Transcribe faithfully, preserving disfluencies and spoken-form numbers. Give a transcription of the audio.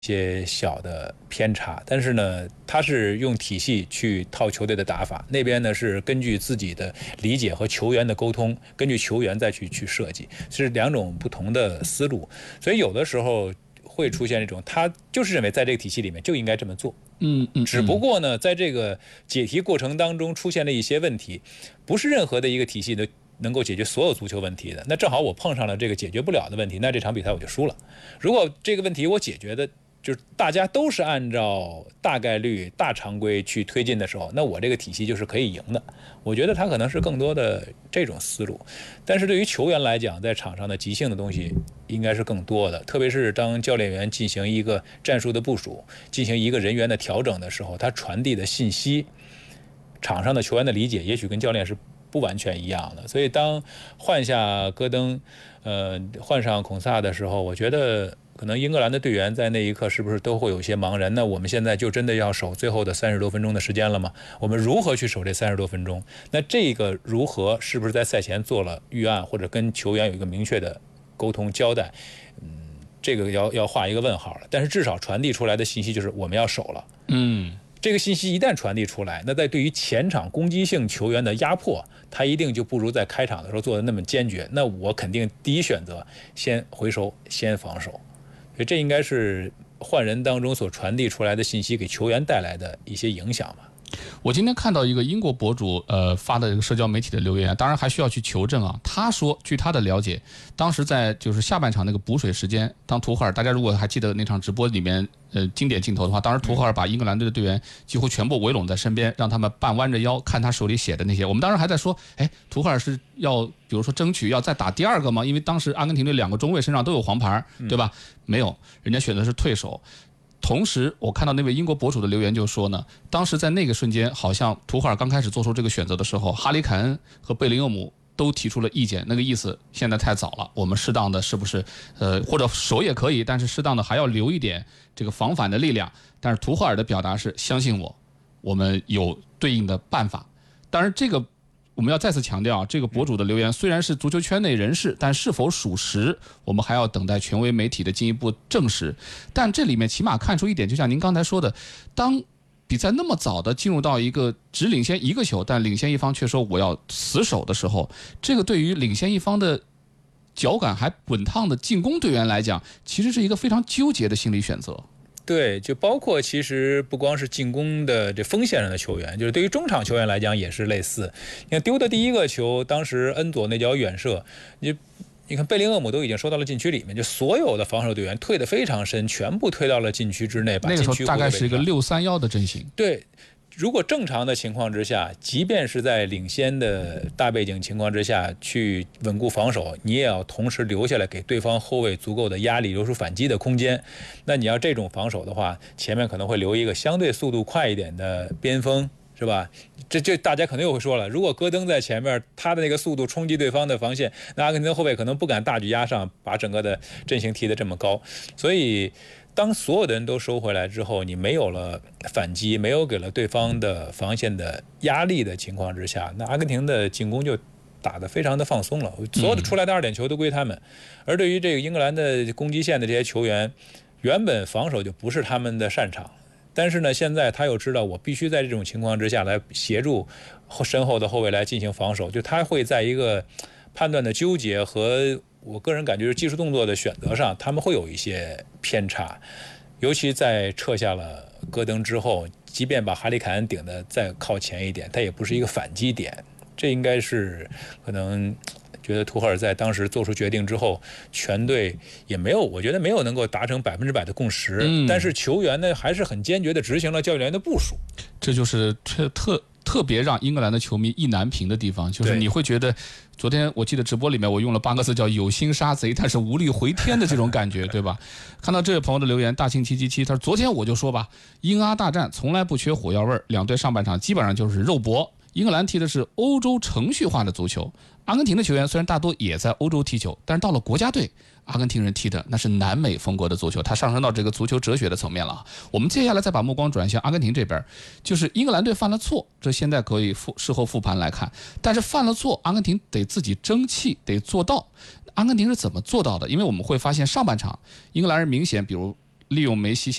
些小的偏差，但是呢，他是用体系去套球队的打法，那边呢是根据自己的理解和球员的沟通，根据球员再去去设计，是两种不同的思路，所以有的时候会出现这种，他就是认为在这个体系里面就应该这么做， 嗯嗯， 只不过呢，在这个解题过程当中出现了一些问题，不是任何的一个体系的能够解决所有足球问题的。那正好我碰上了这个解决不了的问题，那这场比赛我就输了。如果这个问题我解决的就是大家都是按照大概率大常规去推进的时候，那我这个体系就是可以赢的。我觉得他可能是更多的这种思路，但是对于球员来讲，在场上的即兴的东西应该是更多的，特别是当教练员进行一个战术的部署，进行一个人员的调整的时候，他传递的信息，场上的球员的理解也许跟教练是不完全一样的。所以当换下戈登呃，换上孔萨的时候，我觉得可能英格兰的队员在那一刻是不是都会有一些茫然？那我们现在就真的要守最后的三十多分钟的时间了吗？我们如何去守这三十多分钟？那这个如何是不是在赛前做了预案，或者跟球员有一个明确的沟通交代？嗯，这个要要画一个问号了。但是至少传递出来的信息就是我们要守了。 嗯。 这个信息一旦传递出来，那在对于前场攻击性球员的压迫，他一定就不如在开场的时候做的那么坚决。那我肯定第一选择先回收，先防守。所以这应该是换人当中所传递出来的信息给球员带来的一些影响吧。 我今天看到一个英国博主呃发的一个社交媒体的留言，当然还需要去求证啊。他说，据他的了解，当时在就是下半场那个补水时间，当图赫尔，大家如果还记得那场直播里面呃经典镜头的话，当时图赫尔把英格兰队的队员几乎全部围拢在身边，让他们半弯着腰看他手里写的那些。我们当时还在说，哎，图赫尔是要比如说争取要再打第二个吗？因为当时阿根廷队两个中卫身上都有黄牌，对吧？没有，人家选择是退守。同时，我看到那位英国博主的留言就说呢，当时在那个瞬间，好像图赫尔刚开始做出这个选择的时候，哈里凯恩和贝林厄姆都提出了意见，那个意思现在太早了，我们适当的是不是呃或者守也可以，但是适当的还要留一点这个防反的力量。但是图赫尔的表达是相信我，我们有对应的办法。当然这个我们要再次强调，这个博主的留言虽然是足球圈内人士，但是否属实，我们还要等待权威媒体的进一步证实。但这里面起码看出一点，就像您刚才说的，当比赛那么早的进入到一个只领先一个球，但领先一方却说我要死守的时候，这个对于领先一方的脚感还滚烫的进攻队员来讲，其实是一个非常纠结的心理选择。 对，就包括其实不光是进攻的这锋线上的球员，就是对于中场球员来讲也是类似。你看丢的第一个球，当时恩佐那脚远射，你你看贝林厄姆都已经收到了禁区里面，就所有的防守队员退得非常深，全部退到了禁区之内，把禁区那个时候大概是一个六三幺的阵型。 对。如果正常的情况之下，即便是在领先的大背景情况之下去稳固防守，你也要同时留下来给对方后卫足够的压力，留出反击的空间。那你要这种防守的话，前面可能会留一个相对速度快一点的边锋，是吧？这这大家可能又会说了，如果戈登在前面，他的那个速度冲击对方的防线，那阿根廷后卫可能不敢大举压上，把整个的阵型提得这么高。所以当所有的人都收回来之后，你没有了反击，没有给了对方的防线的压力的情况之下，那阿根廷的进攻就打得非常的放松了，所有的出来的二点球都归他们。而对于这个英格兰的攻击线的这些球员，原本防守就不是他们的擅长，但是呢，现在他又知道我必须在这种情况之下来协助身后的后卫来进行防守，就他会在一个判断的纠结和我个人感觉是技术动作的选择上，他们会有一些偏差，尤其在撤下了戈登之后，即便把哈里凯恩顶得再靠前一点，他也不是一个反击点。这应该是可能觉得图赫尔在当时做出决定之后，全队也没有，我觉得没有能够达成百分之百的共识、嗯、但是球员呢还是很坚决地执行了教练员的部署。 这就是特特特别让英格兰的球迷意难平的地方，就是你会觉得昨天我记得直播里面我用了八个字叫有心杀贼但是无力回天的这种感觉对吧？看到这位朋友的留言大庆七七七，他说昨天我就说吧，英阿大战从来不缺火药味，两队上半场基本上就是肉搏。英格兰踢的是欧洲程序化的足球，阿根廷的球员虽然大多也在欧洲踢球，但是到了国家队，阿根廷人踢的那是南美风格的足球，它上升到这个足球哲学的层面了。我们接下来再把目光转向阿根廷这边，就是英格兰队犯了错，这现在可以复事后复盘来看，但是犯了错，阿根廷得自己争气，得做到。阿根廷是怎么做到的？因为我们会发现上半场英格兰人明显比如利用梅西